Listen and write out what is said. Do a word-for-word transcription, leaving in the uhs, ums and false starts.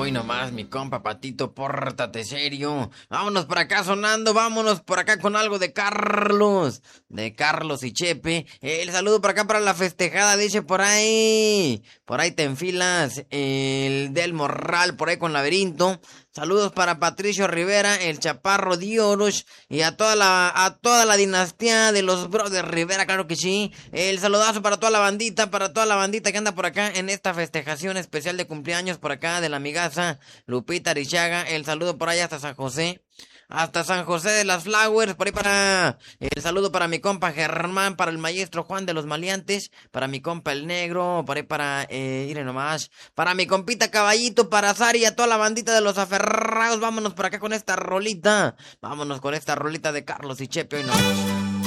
Hoy nomás, mi compa Patito, pórtate serio. Vámonos por acá sonando, vámonos por acá con algo de Carlos. De Carlos y Chepe. El saludo por acá para la festejada, dice por ahí. Por ahí te enfilas. El del Morral, por ahí con Laberinto. Saludos para Patricio Rivera, el Chaparro Dioros y a toda la a toda la dinastía de los Brothers Rivera, claro que sí. El saludazo para toda la bandita, para toda la bandita que anda por acá en esta festejación especial de cumpleaños por acá de la amigaza Lupita Arichaga. El saludo por allá hasta San José. Hasta San José de las Flowers, por ahí para el saludo para mi compa Germán, para el maestro Juan de los Maleantes, para mi compa el Negro, por ahí para, eh, miren nomás, para mi compita Caballito, para Sari y a toda la bandita de los aferrados. Vámonos por acá con esta rolita, vámonos con esta rolita de Carlos y Chepe hoy nomás.